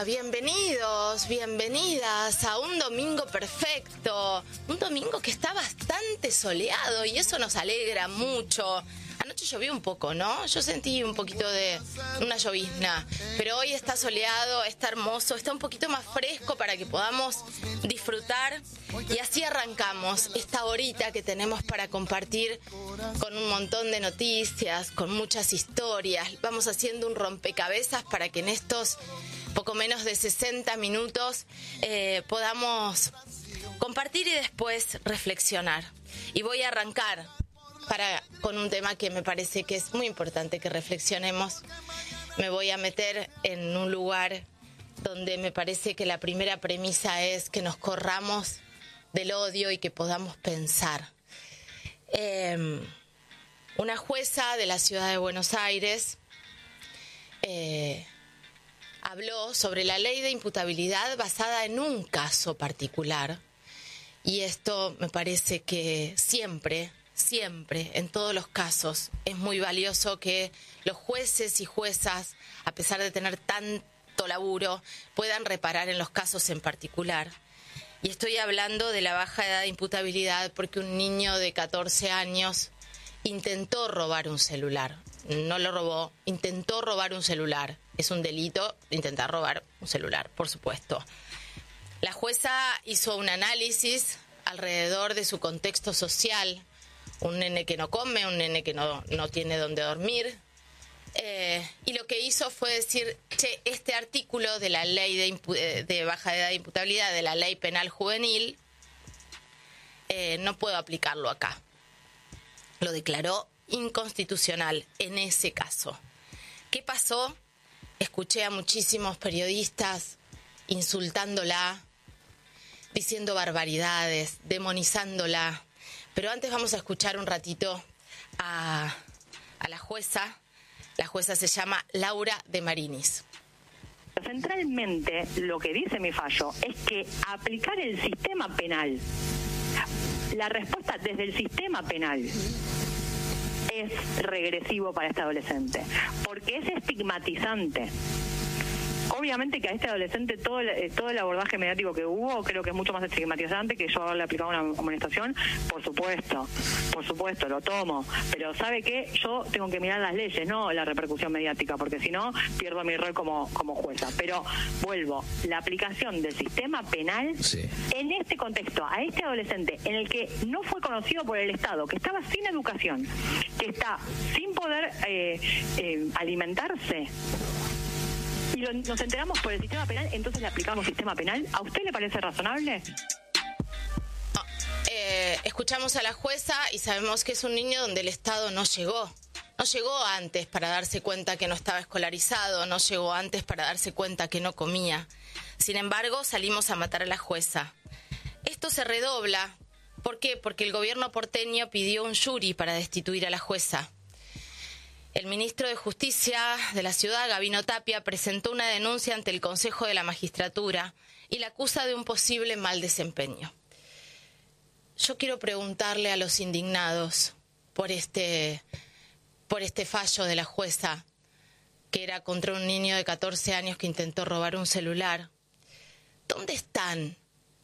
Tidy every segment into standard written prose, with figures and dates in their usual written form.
Bienvenidos, bienvenidas a un domingo perfecto, un domingo que está bastante soleado y eso nos alegra mucho. Anoche llovió un poco, ¿no? Yo sentí un poquito de una llovizna, pero hoy está soleado, está hermoso, está un poquito más fresco para que podamos disfrutar y así arrancamos esta horita que tenemos para compartir con un montón de noticias, con muchas historias. Vamos haciendo un rompecabezas para que en estos poco menos de 60 minutos podamos compartir y después reflexionar. Y voy a arrancar con un tema que me parece que es muy importante que reflexionemos. Me voy a meter en un lugar donde me parece que la primera premisa es que nos corramos del odio y que podamos pensar. Una jueza de la ciudad de Buenos Aires habló sobre la ley de imputabilidad basada en un caso particular. Y esto me parece que siempre, en todos los casos, es muy valioso que los jueces y juezas, a pesar de tener tanto laburo, puedan reparar en los casos en particular. Y estoy hablando de la baja edad de imputabilidad porque un niño de 14 años intentó robar un celular. No lo robó, intentó robar un celular. Es un delito intentar robar un celular, por supuesto. La jueza hizo un análisis alrededor de su contexto social. Un nene que no come, un nene que no tiene dónde dormir. Y lo que hizo fue decir, este artículo de la ley de baja edad de imputabilidad, de la ley penal juvenil, no puedo aplicarlo acá. Lo declaró inconstitucional en ese caso. ¿Qué pasó? Escuché a muchísimos periodistas insultándola, diciendo barbaridades, demonizándola. Pero antes vamos a escuchar un ratito a la jueza. La jueza se llama Laura de Marinis. Centralmente, lo que dice mi fallo es que aplicar el sistema penal, la respuesta desde el sistema penal, es regresivo para este adolescente, porque es estigmatizante. Obviamente que a este adolescente todo el abordaje mediático que hubo creo que es mucho más estigmatizante que yo haberle aplicado una amonestación. Por supuesto, lo tomo. Pero ¿sabe qué? Yo tengo que mirar las leyes, no la repercusión mediática, porque si no pierdo mi rol como jueza. Pero vuelvo, la aplicación del sistema penal en este contexto, a este adolescente en el que no fue conocido por el Estado, que estaba sin educación, que está sin poder alimentarse, y nos enteramos por el sistema penal, entonces le aplicamos sistema penal. ¿A usted le parece razonable? Escuchamos a la jueza y sabemos que es un niño donde el Estado no llegó. No llegó antes para darse cuenta que no estaba escolarizado, no llegó antes para darse cuenta que no comía. Sin embargo, salimos a matar a la jueza. Esto se redobla. ¿Por qué? Porque el gobierno porteño pidió un jury para destituir a la jueza. El ministro de Justicia de la ciudad, Gabino Tapia, presentó una denuncia ante el Consejo de la Magistratura y la acusa de un posible mal desempeño. Yo quiero preguntarle a los indignados por este fallo de la jueza, que era contra un niño de 14 años que intentó robar un celular. ¿Dónde están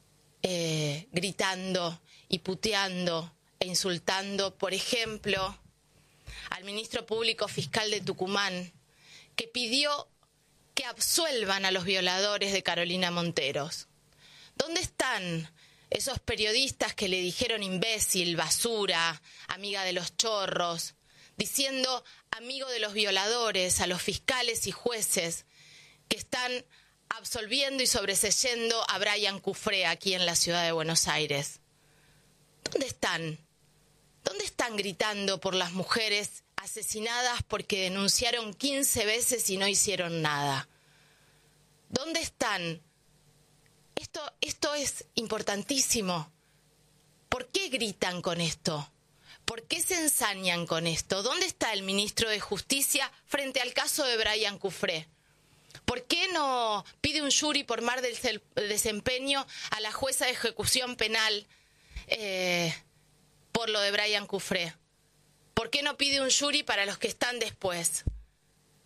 gritando y puteando e insultando, por ejemplo, al ministro público fiscal de Tucumán, que pidió que absuelvan a los violadores de Carolina Monteros? ¿Dónde están esos periodistas que le dijeron imbécil, basura, amiga de los chorros, diciendo amigo de los violadores a los fiscales y jueces que están absolviendo y sobreseyendo a Brian Cufré aquí en la ciudad de Buenos Aires? ¿Dónde están? ¿Dónde están gritando por las mujeres asesinadas porque denunciaron 15 veces y no hicieron nada? ¿Dónde están? Esto es importantísimo. ¿Por qué gritan con esto? ¿Por qué se ensañan con esto? ¿Dónde está el ministro de Justicia frente al caso de Brian Cufré? ¿Por qué no pide un jury por mal desempeño a la jueza de ejecución penal por lo de Brian Cufré? ¿Por qué no pide un jury para los que están después?